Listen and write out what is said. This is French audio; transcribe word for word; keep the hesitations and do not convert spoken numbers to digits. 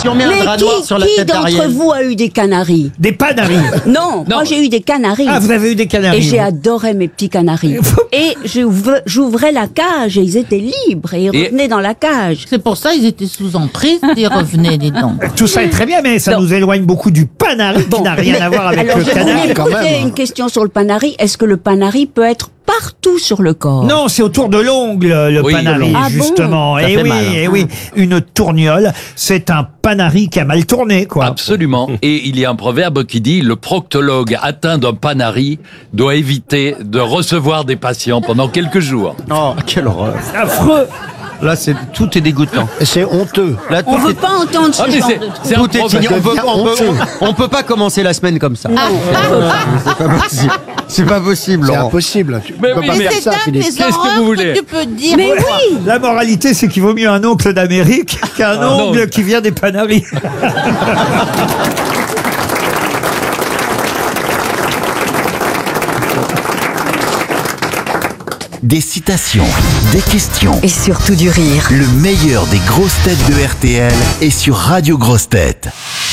si on met un Mais drap noir qui, sur la qui tête d'entre d'Ariel. vous a eu des canaris? Des panaris. Non, moi j'ai eu des canaris. Ah, vous avez eu des canaris. Et j'ai vous. adoré mes petits canaris. Et j'ouvre- j'ouvrais la cage et ils étaient libres et ils Et- revenaient dans la cage. C'est pour ça ils étaient sous emprise, ils revenaient, dis donc. Tout ça est très bien, mais ça Non. nous éloigne beaucoup du panari qui n'a rien à voir avec Alors le je canari. voulais quand poser même. une question sur le panari. Est-ce que le panari peut être partout sur le corps? Non, c'est autour de l'ongle, le Oui, panari, de l'ongle. Ah bon? justement. Ça Et fait oui, mal, hein. et oui, une tourniole, c'est un panari qui a mal tourné, quoi. Absolument. Et il y a un proverbe qui dit le proctologue atteint d'un panari doit éviter de recevoir des patients pendant quelques jours. Oh, quelle horreur. Affreux. Là, c'est tout est dégoûtant. C'est honteux. Là, On tout veut est, pas entendre ce Ah, mais genre c'est- de c'est un tout est proverbe. igno- on, peut, devient on, peut, honteux. on, on peut pas commencer la semaine comme ça. C'est pas possible. C'est pas possible, C'est Laurent. impossible. Tu Mais peux oui, pas mais faire ça, Philippe. Qu'est-ce que vous voulez? peux dire. Mais oui. La moralité, c'est qu'il vaut mieux un oncle d'Amérique qu'un Ah, ongle non. qui vient des panaris. Des citations, des questions. Et surtout du rire. Le meilleur des grosses têtes de R T L est sur Radio Grosses Têtes.